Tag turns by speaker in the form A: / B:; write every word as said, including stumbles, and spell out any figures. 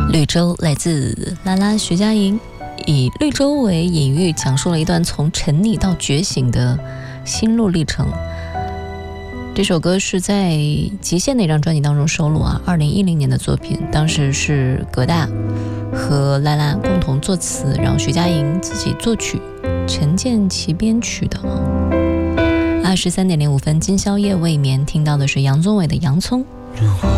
A: 绿洲来自拉拉徐佳莹，以绿洲为隐喻，讲述了一段从沉溺到觉醒的心路历程。这首歌是在《极限》那张专辑当中收录啊，二零一零年的作品，当时是葛大和拉拉共同作词，然后徐佳莹自己作曲，陈建奇编曲的。二十三点零五分，今宵夜未眠，听到的是杨宗纬的《洋葱》。
B: 如果